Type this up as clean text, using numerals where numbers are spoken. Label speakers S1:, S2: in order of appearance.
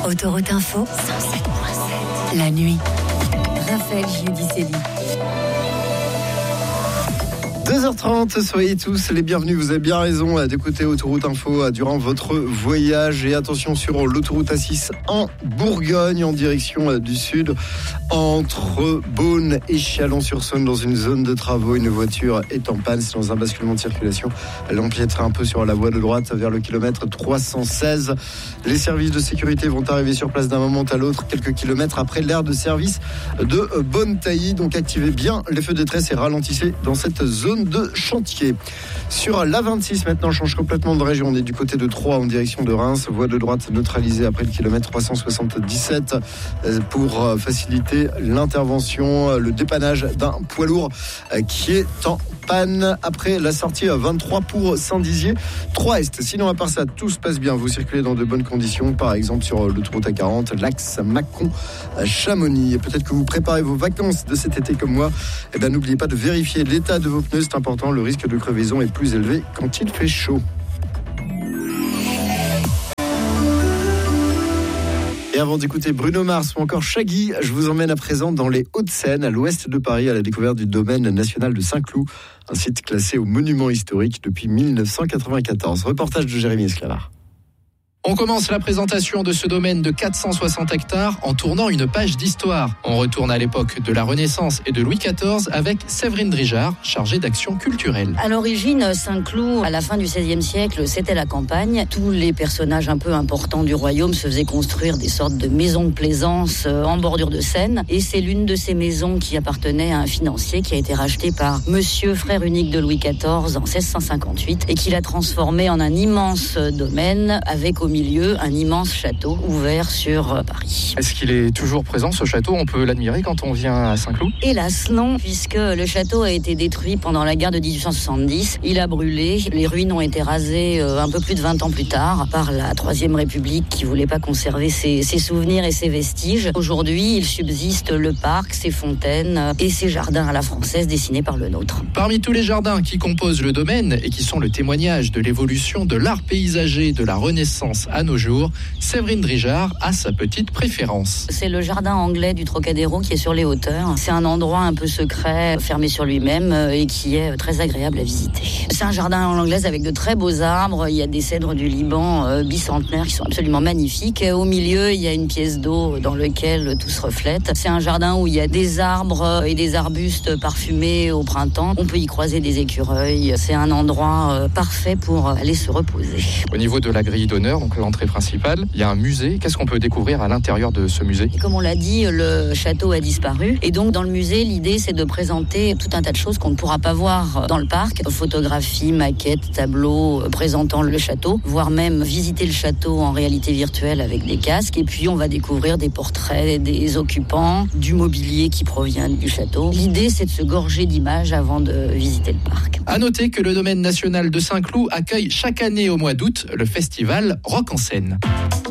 S1: Autoroute Info, 107.7. La nuit. Raphaël Giudicelli.
S2: 2h30, soyez tous les bienvenus. Vous avez bien raison d'écouter Autoroute Info durant votre voyage. Et attention sur l'autoroute A6 en Bourgogne, en direction du sud, entre Beaune et Chalon-sur-Saône, dans une zone de travaux. Une voiture est en panne, c'est dans un basculement de circulation. Elle empiètera un peu sur la voie de droite vers le kilomètre 316. Les services de sécurité vont arriver sur place d'un moment à l'autre, quelques kilomètres après l'aire de service de Bonne-Tailly. Donc activez bien les feux de détresse et ralentissez dans cette zone de chantier. Sur l'A26, maintenant, on change complètement de région. On est du côté de Troyes en direction de Reims. Voie de droite neutralisée après le kilomètre 377 pour faciliter l'intervention, le dépannage d'un poids lourd qui est en panne après la sortie 23 pour Saint-Dizier, Troyes-Est. Sinon, à part ça, tout se passe bien. Vous circulez dans de bonnes conditions, par exemple sur l'autoroute A40, l'axe Mâcon-Chamonix. Et peut-être que vous préparez vos vacances de cet été comme moi. Eh bien, n'oubliez pas de vérifier l'état de vos pneus. C'est important. Le risque de crevaison est plus élevé quand il fait chaud. Et avant d'écouter Bruno Mars ou encore Shaggy, je vous emmène à présent dans les Hauts-de-Seine, à l'ouest de Paris, à la découverte du domaine national de Saint-Cloud, un site classé au monument historique depuis 1994. Reportage de Jérémy Esclavard.
S3: On commence la présentation de ce domaine de 460 hectares en tournant une page d'histoire. On retourne à l'époque de la Renaissance et de Louis XIV avec Séverine Drijard, chargée d'action culturelle.
S4: À l'origine, Saint-Cloud, à la fin du XVIe siècle, c'était la campagne. Tous les personnages un peu importants du royaume se faisaient construire des sortes de maisons de plaisance en bordure de Seine. Et c'est l'une de ces maisons qui appartenait à un financier qui a été racheté par Monsieur, frère unique de Louis XIV en 1658 et qui l'a transformé en un immense domaine avec au milieu un immense château ouvert sur Paris.
S3: Est-ce qu'il est toujours présent, ce château? On peut l'admirer quand on vient à Saint-Cloud?
S4: Hélas non, puisque le château a été détruit pendant la guerre de 1870. Il a brûlé, les ruines ont été rasées un peu plus de 20 ans plus tard par la Troisième République qui voulait pas conserver ses souvenirs et ses vestiges. Aujourd'hui, il subsiste le parc, ses fontaines et ses jardins à la française dessinés par le nôtre.
S3: Parmi tous les jardins qui composent le domaine et qui sont le témoignage de l'évolution de l'art paysager de la Renaissance à nos jours, Séverine Drijard a sa petite préférence.
S4: C'est le jardin anglais du Trocadéro qui est sur les hauteurs. C'est un endroit un peu secret, fermé sur lui-même et qui est très agréable à visiter. C'est un jardin en anglaise avec de très beaux arbres. Il y a des cèdres du Liban bicentenaires qui sont absolument magnifiques. Au milieu, il y a une pièce d'eau dans laquelle tout se reflète. C'est un jardin où il y a des arbres et des arbustes parfumés au printemps. On peut y croiser des écureuils. C'est un endroit parfait pour aller se reposer.
S3: Au niveau de la grille d'honneur, donc l'entrée principale, il y a un musée. Qu'est-ce qu'on peut découvrir à l'intérieur de ce musée?
S4: Et comme on l'a dit, le château a disparu. Et donc, dans le musée, l'idée, c'est de présenter tout un tas de choses qu'on ne pourra pas voir dans le parc. Photographies, maquettes, tableaux présentant le château, voire même visiter le château en réalité virtuelle avec des casques. Et puis, on va découvrir des portraits des occupants, du mobilier qui provient du château. L'idée, c'est de se gorger d'images avant de visiter le parc.
S3: À noter que le domaine national de Saint-Cloud accueille chaque année au mois d'août le festival Rock en Seine.